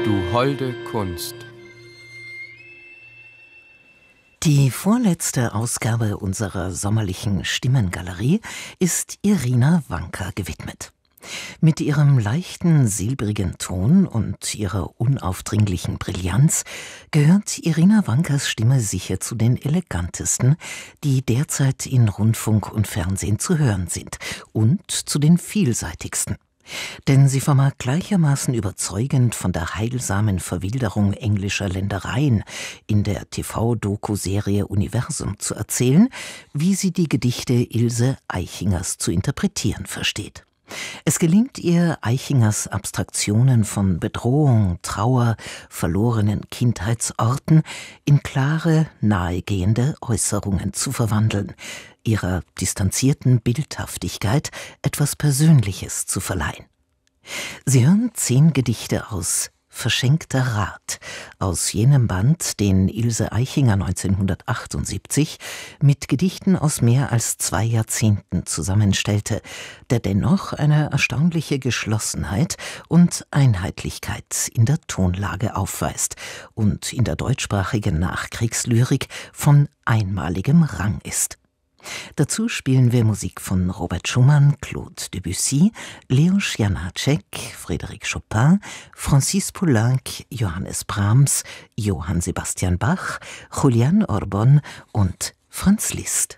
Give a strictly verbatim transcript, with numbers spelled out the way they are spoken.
Du holde Kunst. Die vorletzte Ausgabe unserer sommerlichen Stimmengalerie ist Irina Wanka gewidmet. Mit ihrem leichten, silbrigen Ton und ihrer unaufdringlichen Brillanz gehört Irina Wankas Stimme sicher zu den elegantesten, die derzeit in Rundfunk und Fernsehen zu hören sind, und zu den vielseitigsten. Denn sie vermag gleichermaßen überzeugend von der heilsamen Verwilderung englischer Ländereien in der T V-Doku-Serie Universum zu erzählen, wie sie die Gedichte Ilse Eichingers zu interpretieren versteht. Es gelingt ihr, Eichingers Abstraktionen von Bedrohung, Trauer, verlorenen Kindheitsorten in klare, nahegehende Äußerungen zu verwandeln, ihrer distanzierten Bildhaftigkeit etwas Persönliches zu verleihen. Sie hören zehn Gedichte aus Verschenkter Rat, aus jenem Band, den Ilse Eichinger neunzehnhundertachtundsiebzig mit Gedichten aus mehr als zwei Jahrzehnten zusammenstellte, der dennoch eine erstaunliche Geschlossenheit und Einheitlichkeit in der Tonlage aufweist und in der deutschsprachigen Nachkriegslyrik von einmaligem Rang ist. Dazu spielen wir Musik von Robert Schumann, Claude Debussy, Leos Janáček, Frédéric Chopin, Francis Poulenc, Johannes Brahms, Johann Sebastian Bach, Julian Orbon und Franz Liszt.